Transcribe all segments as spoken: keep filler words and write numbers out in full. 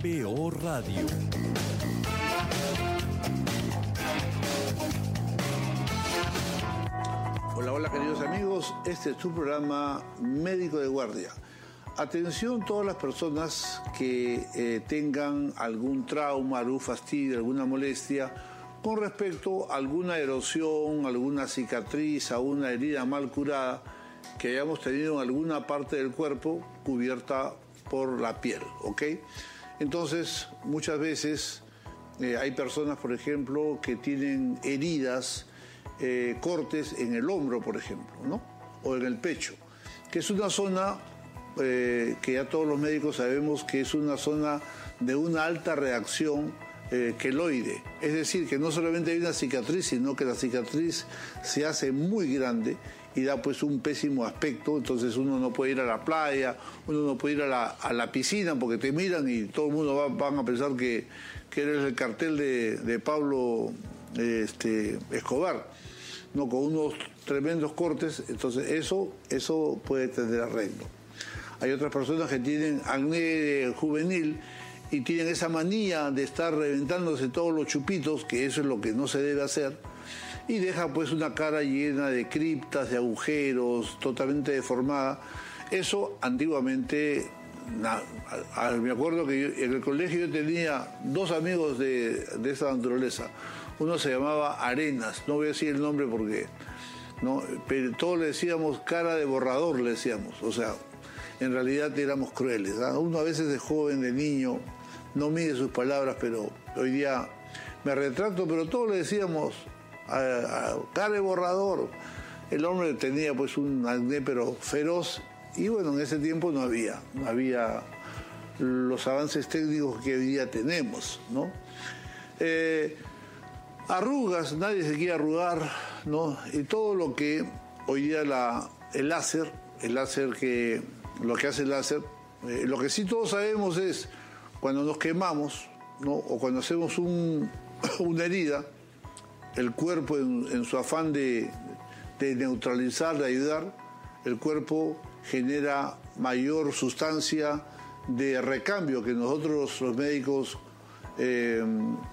B O Radio. Hola, hola queridos amigos, este es tu programa Médico de Guardia. Atención todas las personas que eh, tengan algún trauma, algún fastidio, alguna molestia con respecto a alguna erosión, alguna cicatriz, a una herida mal curada que hayamos tenido en alguna parte del cuerpo cubierta por la piel, ¿ok? Entonces, muchas veces eh, hay personas, por ejemplo, que tienen heridas, eh, cortes en el hombro, por ejemplo, ¿no? O en el pecho, que es una zona eh, que ya todos los médicos sabemos que es una zona de una alta reacción eh, queloide. Es decir, que no solamente hay una cicatriz, sino que la cicatriz se hace muy grande y da pues un pésimo aspecto. Entonces uno no puede ir a la playa, uno no puede ir a la, a la piscina porque te miran y todo el mundo va, van a pensar que, que eres el cartel de, de Pablo este, Escobar, no, con unos tremendos cortes. Entonces eso, eso puede tener arreglo. Hay otras personas que tienen acné juvenil y tienen esa manía de estar reventándose todos los chupitos, que eso es lo que no se debe hacer, y deja pues una cara llena de criptas, de agujeros, totalmente deformada. Eso antiguamente, na, a, a, me acuerdo que yo, en el colegio yo tenía dos amigos de, de esa naturaleza. Uno se llamaba Arenas, no voy a decir el nombre porque, no, pero todos le decíamos cara de borrador, le decíamos, o sea, en realidad éramos crueles, ¿eh? Uno a veces de joven, de niño, no mide sus palabras, pero hoy día me retracto, pero todos le decíamos a, a, cara de borrador. El hombre tenía pues un acné pero feroz, y bueno, en ese tiempo no había, no había los avances técnicos que hoy día tenemos, ¿no? Eh, arrugas, nadie se quiere arrugar, ¿no? Y todo lo que hoy día la, el láser, el láser que, lo que hace el láser, eh, lo que sí todos sabemos es cuando nos quemamos, ¿no? O cuando hacemos un, una herida, el cuerpo en, en su afán de, de neutralizar, de ayudar, el cuerpo genera mayor sustancia de recambio que nosotros los médicos eh,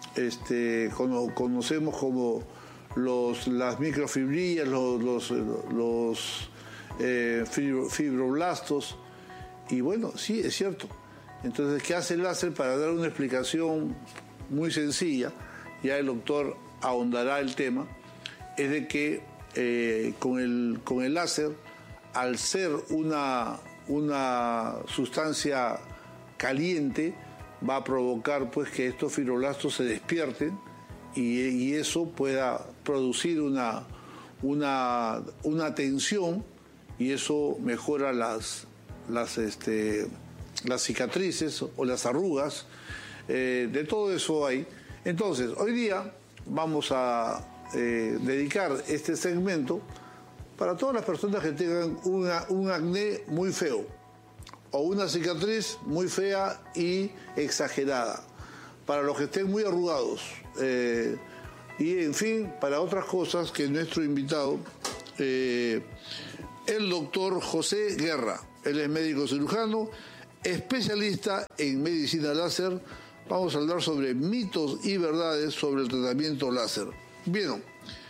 este, cono, conocemos como los, las microfibrillas, los, los, los eh, fibroblastos. Y bueno, sí, es cierto. Entonces, ¿qué hace el láser? Para dar una explicación muy sencilla, ya el doctor ahondará el tema, es de que eh, con, el, con el láser, al ser una, una sustancia caliente, va a provocar pues que estos fibroblastos se despierten y, y eso pueda producir una, una, una tensión, y eso mejora las, las, este, las cicatrices o las arrugas. Eh, de todo eso hay. Entonces, hoy día vamos a eh, dedicar este segmento para todas las personas que tengan una, un acné muy feo o una cicatriz muy fea y exagerada, para los que estén muy arrugados, eh, y en fin, para otras cosas que nuestro invitado, eh, el doctor José Guerra, él es médico cirujano, especialista en medicina láser. Vamos a hablar sobre mitos y verdades sobre el tratamiento láser. Bien,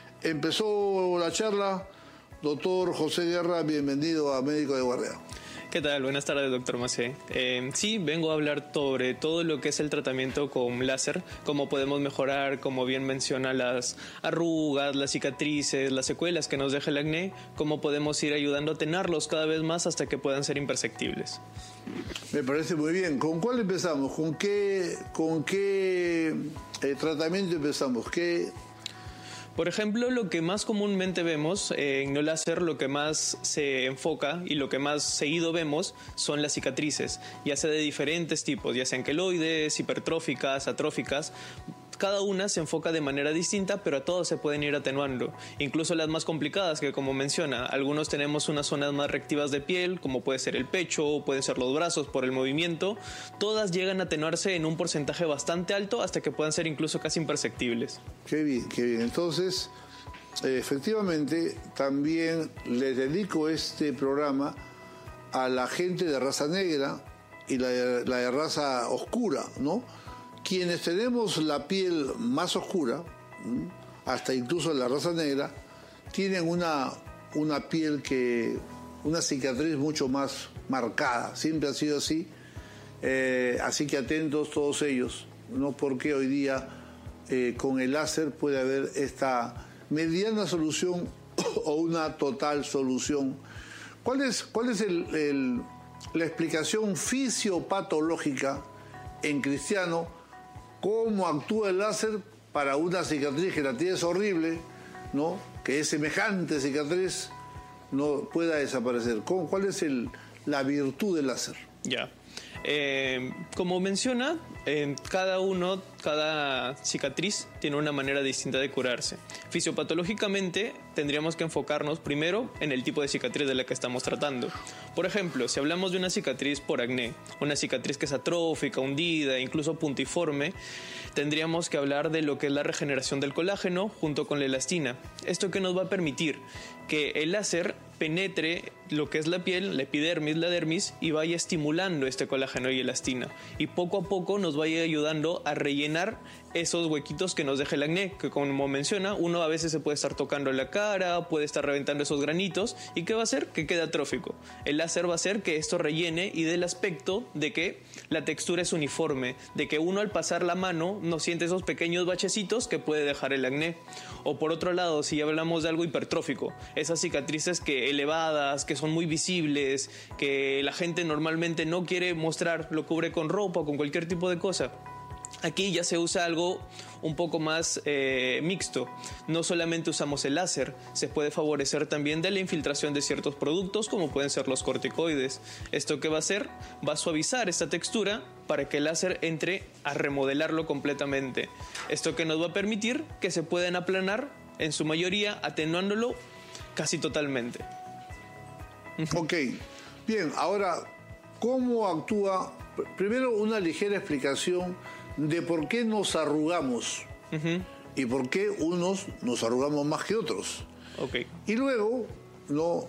empezó la charla. Doctor José Guerra, bienvenido a Médico de Guardia. ¿Qué tal? Buenas tardes, doctor Macé. Eh, sí, vengo a hablar sobre todo lo que es el tratamiento con láser, cómo podemos mejorar, como bien menciona, las arrugas, las cicatrices, las secuelas que nos deja el acné, cómo podemos ir ayudando a tenerlos cada vez más hasta que puedan ser imperceptibles. Me parece muy bien. ¿Con cuál empezamos? ¿Con qué, con qué eh, tratamiento empezamos? ¿Qué...? Por ejemplo, lo que más comúnmente vemos eh, en no láser, lo que más se enfoca y lo que más seguido vemos son las cicatrices, ya sea de diferentes tipos, ya sean queloides, hipertróficas, atróficas. Cada una se enfoca de manera distinta, pero a todos se pueden ir atenuando. Incluso las más complicadas, que como menciona, algunos tenemos unas zonas más reactivas de piel, como puede ser el pecho, o pueden ser los brazos por el movimiento. Todas llegan a atenuarse en un porcentaje bastante alto hasta que puedan ser incluso casi imperceptibles. Qué bien, qué bien. Entonces, eh, efectivamente, también les dedico este programa a la gente de raza negra y la, la de raza oscura, ¿no? Quienes tenemos la piel más oscura, hasta incluso la raza negra, tienen una, una piel que, una cicatriz mucho más marcada, siempre ha sido así, eh, así que atentos todos ellos, ¿no? Porque hoy día eh, con el láser puede haber esta mediana solución o una total solución. ¿Cuál es, cuál es el, el, la explicación fisiopatológica en cristiano? ¿Cómo actúa el láser para una cicatriz que la tienes horrible, ¿no? Que es semejante cicatriz, no pueda desaparecer? ¿Cuál es el, la virtud del láser? Ya. Eh, como menciona, eh, cada uno, cada cicatriz tiene una manera distinta de curarse. Fisiopatológicamente tendríamos que enfocarnos primero en el tipo de cicatriz de la que estamos tratando. Por ejemplo, si hablamos de una cicatriz por acné, una cicatriz que es atrófica, hundida, incluso puntiforme, tendríamos que hablar de lo que es la regeneración del colágeno junto con la elastina. Esto que nos va a permitir que el láser penetre lo que es la piel, la epidermis, la dermis, y vaya estimulando este colágeno y elastina. Y poco a poco nos vaya ayudando a rellenar esos huequitos que nos deja el acné, que como menciona, uno a veces se puede estar tocando la cara, puede estar reventando esos granitos, ¿y qué va a hacer? Que quede atrófico. El láser va a hacer que esto rellene y dé el aspecto de que la textura es uniforme, de que uno al pasar la mano no siente esos pequeños bachecitos que puede dejar el acné. O por otro lado, si hablamos de algo hipertrófico, esas cicatrices que elevadas, que son muy visibles, que la gente normalmente no quiere mostrar, lo cubre con ropa o con cualquier tipo de cosa. Aquí ya se usa algo un poco más eh, mixto. No solamente usamos el láser, se puede favorecer también de la infiltración de ciertos productos como pueden ser los corticoides. ¿Esto qué va a hacer? Va a suavizar esta textura para que el láser entre a remodelarlo completamente. Esto que nos va a permitir que se puedan aplanar en su mayoría, atenuándolo casi totalmente. Ok, bien, ahora, ¿cómo actúa? Primero, una ligera explicación de por qué nos arrugamos uh-huh. y por qué unos nos arrugamos más que otros. Okay. Y luego, ¿no?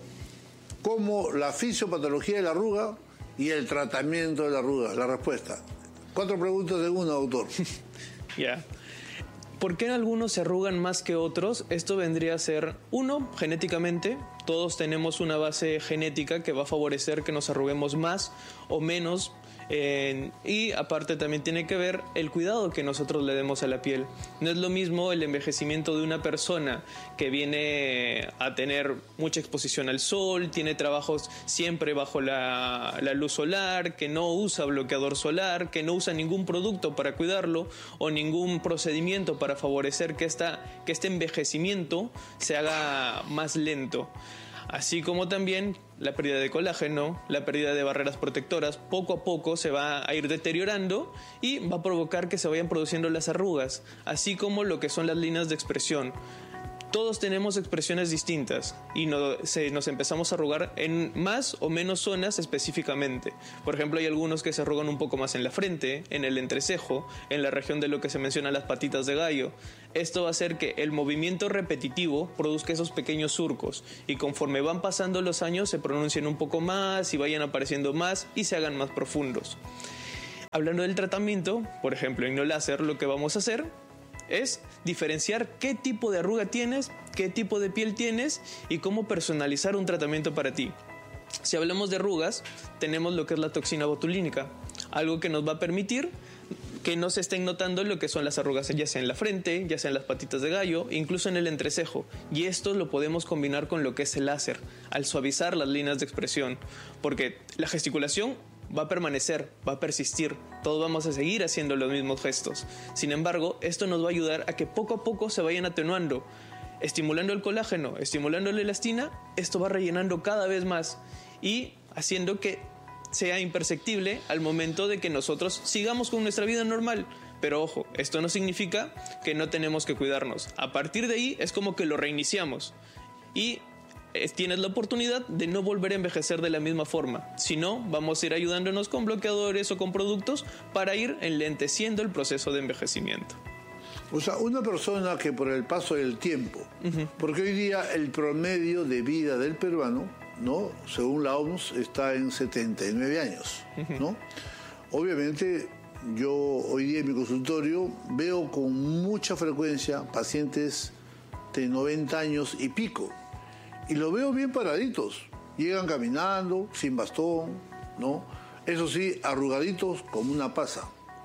Cómo la fisiopatología de la arruga y el tratamiento de la arruga. La respuesta. Cuatro preguntas en una, doctor. Ya. Yeah. ¿Por qué algunos se arrugan más que otros? Esto vendría a ser, uno, genéticamente. Todos tenemos una base genética que va a favorecer que nos arruguemos más o menos. Eh, y aparte también tiene que ver el cuidado que nosotros le demos a la piel. No es lo mismo el envejecimiento de una persona que viene a tener mucha exposición al sol, tiene trabajos siempre bajo la, la luz solar, que no usa bloqueador solar, que no usa ningún producto para cuidarlo o ningún procedimiento para favorecer que, esta, que este envejecimiento se haga más lento. Así como también la pérdida de colágeno, la pérdida de barreras protectoras, poco a poco se va a ir deteriorando y va a provocar que se vayan produciendo las arrugas, así como lo que son las líneas de expresión. Todos tenemos expresiones distintas y no, se, nos empezamos a arrugar en más o menos zonas específicamente. Por ejemplo, hay algunos que se arrugan un poco más en la frente, en el entrecejo, en la región de lo que se menciona las patitas de gallo. Esto va a hacer que el movimiento repetitivo produzca esos pequeños surcos y conforme van pasando los años se pronuncien un poco más y vayan apareciendo más y se hagan más profundos. Hablando del tratamiento, por ejemplo, en Inoláser lo que vamos a hacer es diferenciar qué tipo de arruga tienes, qué tipo de piel tienes y cómo personalizar un tratamiento para ti. Si hablamos de arrugas, tenemos lo que es la toxina botulínica, algo que nos va a permitir que no se estén notando lo que son las arrugas, ya sea en la frente, ya sea en las patitas de gallo, incluso en el entrecejo. Y esto lo podemos combinar con lo que es el láser, al suavizar las líneas de expresión, porque la gesticulación va a permanecer, va a persistir, todos vamos a seguir haciendo los mismos gestos. Sin embargo, esto nos va a ayudar a que poco a poco se vayan atenuando, estimulando el colágeno, estimulando la elastina, esto va rellenando cada vez más y haciendo que sea imperceptible al momento de que nosotros sigamos con nuestra vida normal. Pero ojo, esto no significa que no tenemos que cuidarnos. A partir de ahí es como que lo reiniciamos y tienes la oportunidad de no volver a envejecer de la misma forma. Si no, vamos a ir ayudándonos con bloqueadores o con productos para ir enlenteciendo el proceso de envejecimiento. O sea, una persona que por el paso del tiempo, uh-huh. porque hoy día el promedio de vida del peruano, ¿no? Según la O M S, está en setenta y nueve años, ¿no? Obviamente, yo hoy día en mi consultorio veo con mucha frecuencia pacientes de noventa años y pico, y los veo bien paraditos. Llegan caminando, sin bastón, ¿no? Eso sí, arrugaditos como una pasa.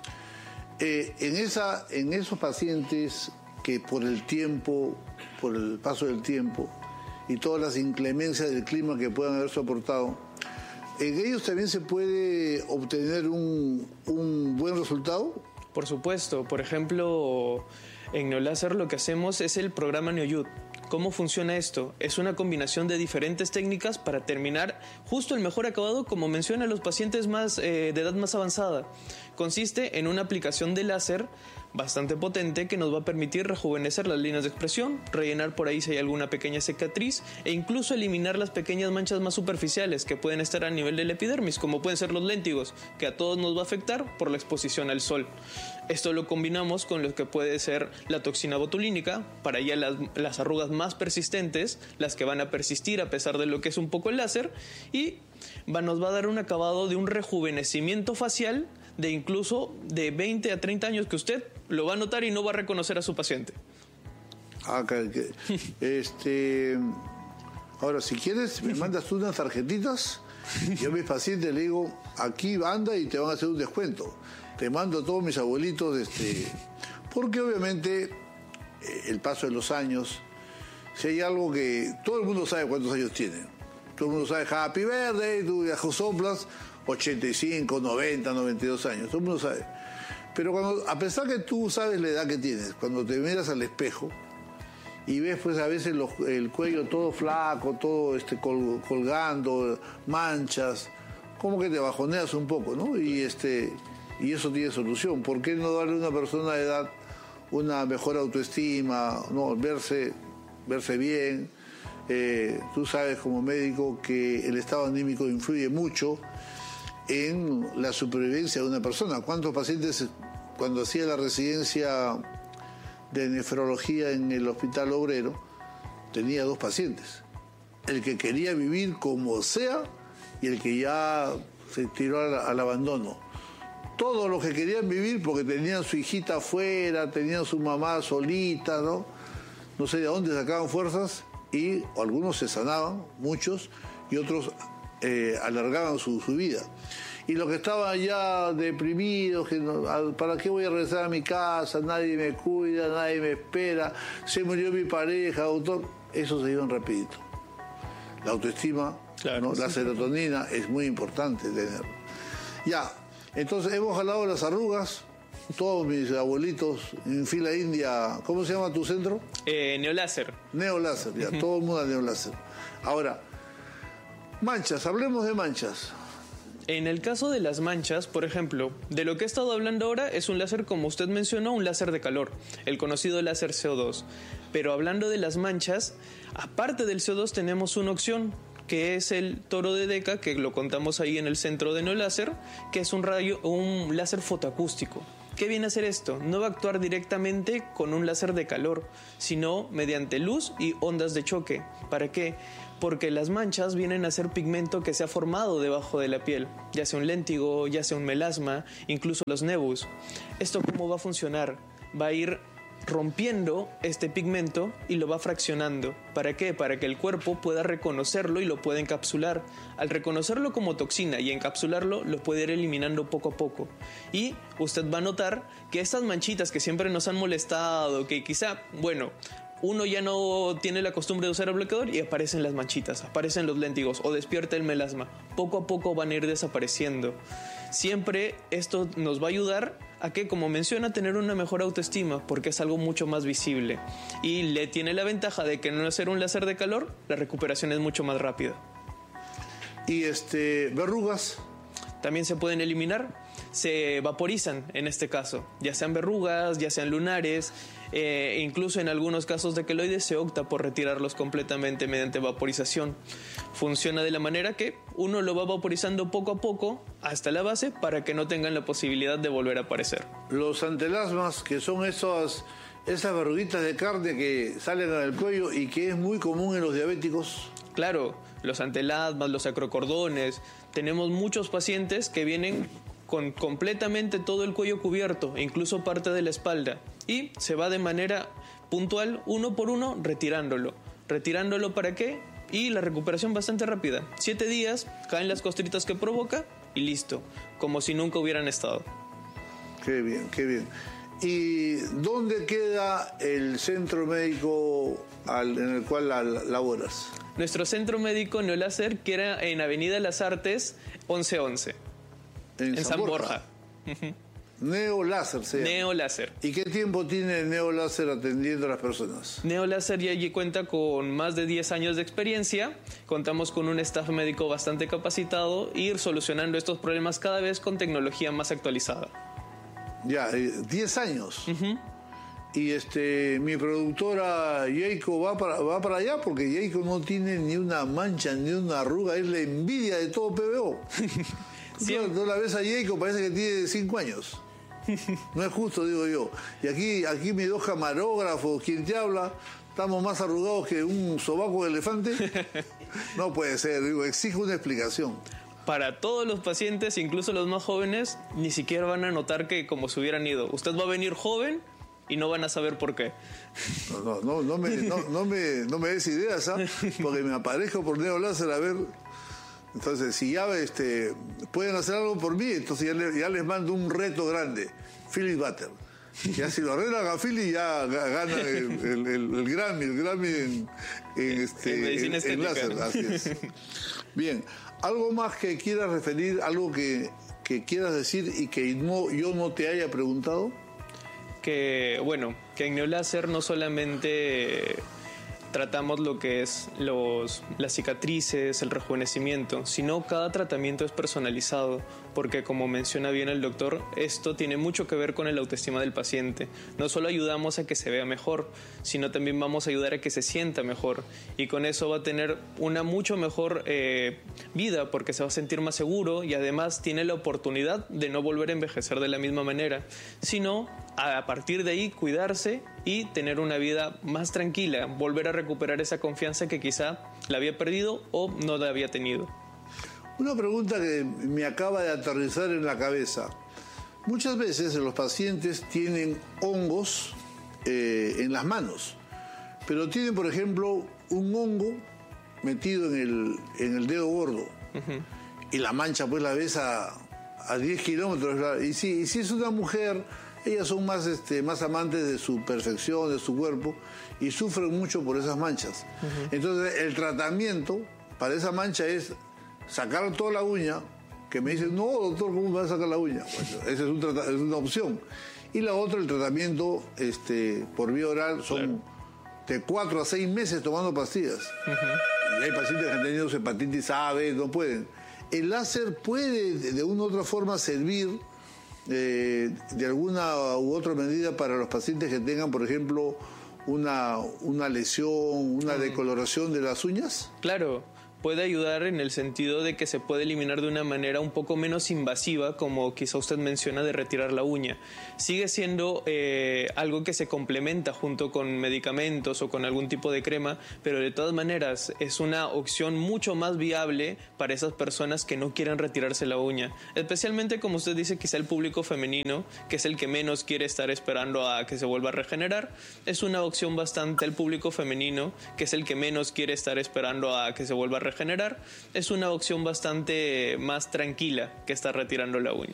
Eh, en, esa, en esos pacientes que por el tiempo, por el paso del tiempo y todas las inclemencias del clima que puedan haber soportado, ¿en ellos también se puede obtener un, un buen resultado? Por supuesto. Por ejemplo, en Neoláser lo que hacemos es el programa NeoYud. ¿Cómo funciona esto? Es una combinación de diferentes técnicas para terminar justo el mejor acabado, como mencionan los pacientes más, eh, de edad más avanzada. Consiste en una aplicación de láser bastante potente que nos va a permitir rejuvenecer las líneas de expresión, rellenar por ahí si hay alguna pequeña cicatriz e incluso eliminar las pequeñas manchas más superficiales que pueden estar a nivel del epidermis, como pueden ser los léntigos, que a todos nos va a afectar por la exposición al sol. Esto lo combinamos con lo que puede ser la toxina botulínica, para ya las, las arrugas más persistentes, las que van a persistir a pesar de lo que es un poco el láser, y va, nos va a dar un acabado de un rejuvenecimiento facial de incluso de veinte a treinta años que usted lo va a notar y no va a reconocer a su paciente. Ah, que, que, este, ahora, si quieres, me mandas tú unas tarjetitas. Yo a mis pacientes le digo, aquí anda y te van a hacer un descuento. Te mando a todos mis abuelitos, este, porque obviamente el paso de los años, si hay algo que todo el mundo sabe cuántos años tiene. Todo el mundo sabe Happy Birthday, tú ya soplas ochenta y cinco, noventa, noventa y dos años, todo el mundo sabe. Pero cuando, a pesar que tú sabes la edad que tienes, cuando te miras al espejo y ves pues a veces los, el cuello todo flaco, todo este col, colgando, manchas, como que te bajoneas un poco, ¿no? Y este y eso tiene solución. ¿Por qué no darle a una persona de edad una mejor autoestima, no verse, verse bien? Eh, tú sabes como médico que el estado anímico influye mucho en la supervivencia de una persona. ¿Cuántos pacientes, cuando hacía la residencia de nefrología en el Hospital Obrero, tenía dos pacientes? El que quería vivir como sea y el que ya se tiró al, al abandono. Todos los que querían vivir porque tenían su hijita afuera, tenían su mamá solita, ¿no? No sé de dónde sacaban fuerzas, y algunos se sanaban, muchos, y otros eh, alargaban su, su vida. Y los que estaban ya deprimidos, que no, ¿para qué voy a regresar a mi casa? Nadie me cuida, nadie me espera, se murió mi pareja, doctor. Esos se iban rapidito. La autoestima, claro, ¿no? Sí, la serotonina es muy importante tener. Ya, entonces hemos jalado las arrugas. Todos mis abuelitos en fila india. ¿Cómo se llama tu centro? Eh, Neoláser. Neoláser, ya, uh-huh. Todo el mundo a Neoláser. Ahora, manchas, hablemos de manchas. En el caso de las manchas, por ejemplo, de lo que he estado hablando ahora es un láser, como usted mencionó, un láser de calor, el conocido láser C O dos. Pero hablando de las manchas, aparte del C O dos tenemos una opción, que es el toro de Deca, que lo contamos ahí en el centro de Neoláser, que es un rayo, un láser fotoacústico. ¿Qué viene a hacer esto? No va a actuar directamente con un láser de calor, sino mediante luz y ondas de choque. ¿Para qué? Porque las manchas vienen a ser pigmento que se ha formado debajo de la piel, ya sea un léntigo, ya sea un melasma, incluso los nebus. ¿Esto cómo va a funcionar? Va a ir rompiendo este pigmento y lo va fraccionando. ¿Para qué? Para que el cuerpo pueda reconocerlo y lo pueda encapsular. Al reconocerlo como toxina y encapsularlo, lo puede ir eliminando poco a poco. Y usted va a notar que estas manchitas que siempre nos han molestado, que quizá, bueno, uno ya no tiene la costumbre de usar el bloqueador y aparecen las manchitas, aparecen los léntigos o despierta el melasma. Poco a poco van a ir desapareciendo. Siempre esto nos va a ayudar a que, como menciona, tener una mejor autoestima, porque es algo mucho más visible. Y le tiene la ventaja de que no hacer un láser de calor, la recuperación es mucho más rápida. ¿Y este verrugas? También se pueden eliminar, se vaporizan en este caso, ya sean verrugas, ya sean lunares, eh, incluso en algunos casos de queloides se opta por retirarlos completamente mediante vaporización. Funciona de la manera que uno lo va vaporizando poco a poco hasta la base para que no tengan la posibilidad de volver a aparecer. Los antelasmas, que son esas, esas verruguitas de carne que salen en el cuello y que es muy común en los diabéticos. Claro, los antelasmas, los acrocordones. Tenemos muchos pacientes que vienen con completamente todo el cuello cubierto, e incluso parte de la espalda, y se va de manera puntual, uno por uno, retirándolo. ¿Retirándolo para qué? Y la recuperación bastante rápida. Siete días, caen las costritas que provoca y listo, como si nunca hubieran estado. Qué bien, qué bien. ¿Y dónde queda el centro médico al, en el cual la, la, laboras? Nuestro centro médico Neoláser queda en Avenida Las Artes, once once. En, en San Borja. Borja. Neoláser se llama. Neoláser. ¿Y qué tiempo tiene Neoláser atendiendo a las personas? Neoláser ya allí cuenta con más de diez años de experiencia. Contamos con un staff médico bastante capacitado y ir solucionando estos problemas cada vez con tecnología más actualizada. Ya, diez años. Uh-huh. Y este, mi productora Yeiko va para, va para allá porque Yeiko no tiene ni una mancha, ni una arruga, es la envidia de todo P B O. Sí. Tú, tú la ves a Yeiko, parece que tiene cinco años. No es justo, digo yo. Y aquí, aquí mis dos camarógrafos, quien te habla, estamos más arrugados que un sobaco de elefante. No puede ser, digo, exige una explicación. Para todos los pacientes, incluso los más jóvenes, ni siquiera van a notar que como se hubieran ido. Usted va a venir joven y no van a saber por qué. No, no, no, no, me, no, no, me, no me des ideas, ¿ah? Porque me aparezco por Neoláser a ver. Entonces, si ya este, pueden hacer algo por mí, entonces ya, le, ya les mando un reto grande. Philip Butter. Ya si lo arreglan a Philly, ya gana el, el, el, el Grammy, el Grammy en, en, este, en medicina en, en láser. Así es. Bien, ¿algo más que quieras referir, algo que, que quieras decir y que no, yo no te haya preguntado? Que, bueno, que en Neoláser no solamente tratamos lo que es los, las cicatrices, el rejuvenecimiento, sino cada tratamiento es personalizado, porque como menciona bien el doctor, esto tiene mucho que ver con el autoestima del paciente. No solo ayudamos a que se vea mejor, sino también vamos a ayudar a que se sienta mejor, y con eso va a tener una mucho mejor eh, vida, porque se va a sentir más seguro y además tiene la oportunidad de no volver a envejecer de la misma manera, sino a partir de ahí cuidarse y tener una vida más tranquila, volver a recuperar esa confianza que quizá la había perdido o no la había tenido. Una pregunta que me acaba de aterrizar en la cabeza. Muchas veces los pacientes tienen hongos eh, en las manos, pero tienen, por ejemplo, un hongo metido en el, en el dedo gordo. Uh-huh. Y la mancha pues la ves a, a diez kilómetros. Y si, y si es una mujer, ellas son más, este, más amantes de su perfección, de su cuerpo, y sufren mucho por esas manchas. Uh-huh. Entonces, el tratamiento para esa mancha es sacar toda la uña, que me dicen, no, doctor, ¿cómo me va a sacar la uña? Bueno, esa es, un trata- es una opción. Y la otra, el tratamiento este, por vía oral, son claro. de cuatro a seis meses tomando pastillas. Uh-huh. Y hay pacientes que han tenido hepatitis A, B, no pueden. El láser puede, de una u otra forma, servir Eh, de alguna u otra medida para los pacientes que tengan, por ejemplo, una, una lesión, una decoloración de las uñas? Claro, puede ayudar en el sentido de que se puede eliminar de una manera un poco menos invasiva, como quizá usted menciona, de retirar la uña. Sigue siendo eh, algo que se complementa junto con medicamentos o con algún tipo de crema, pero de todas maneras es una opción mucho más viable para esas personas que no quieren retirarse la uña. Especialmente, como usted dice, quizá el público femenino, que es el que menos quiere estar esperando a que se vuelva a regenerar, es una opción bastante. El público femenino, que es el que menos quiere estar esperando a que se vuelva a regenerar, generar, es una opción bastante más tranquila que estar retirando la uña.